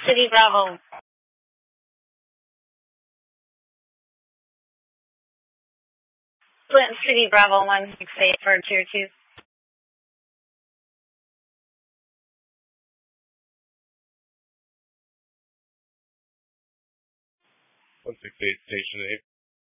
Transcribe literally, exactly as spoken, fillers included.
City Bravo. Flint City Bravo one six eight for tier two. one six eight, station eight.